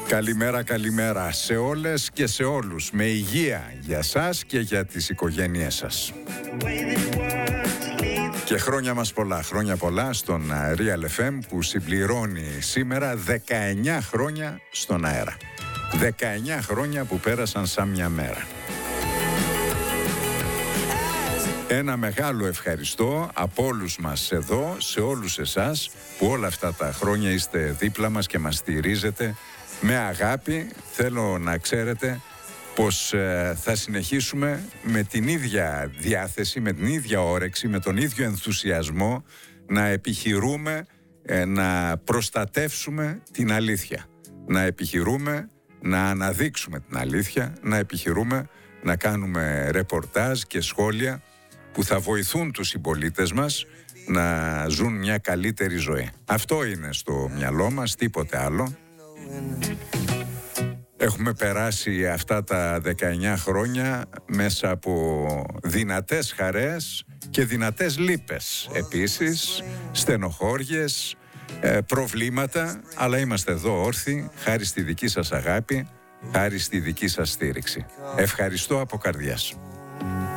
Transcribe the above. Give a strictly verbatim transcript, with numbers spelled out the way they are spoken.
Καλημέρα, καλημέρα σε όλες και σε όλους. Με υγεία για σας και για τις οικογένειές σας. Και χρόνια μας πολλά, χρόνια πολλά στον Real εφ εμ που συμπληρώνει σήμερα δεκαεννιά χρόνια στον αέρα. δεκαεννιά χρόνια που πέρασαν σαν μια μέρα. Ένα μεγάλο ευχαριστώ από όλους μας εδώ, σε όλους εσάς που όλα αυτά τα χρόνια είστε δίπλα μας και μας στηρίζετε με αγάπη. Θέλω να ξέρετε πως ε, θα συνεχίσουμε με την ίδια διάθεση, με την ίδια όρεξη, με τον ίδιο ενθουσιασμό να επιχειρούμε ε, να προστατεύσουμε την αλήθεια. Να επιχειρούμε να αναδείξουμε την αλήθεια, να επιχειρούμε να κάνουμε ρεπορτάζ και σχόλια που θα βοηθούν τους συμπολίτες μας να ζουν μια καλύτερη ζωή. Αυτό είναι στο μυαλό μας, τίποτε άλλο. Έχουμε περάσει αυτά τα δεκαεννιά χρόνια μέσα από δυνατές χαρές και δυνατές λύπες. Επίσης, στενοχώριες, προβλήματα, αλλά είμαστε εδώ όρθιοι, χάρη στη δική σας αγάπη, χάρη στη δική σας στήριξη. Ευχαριστώ από καρδιάς.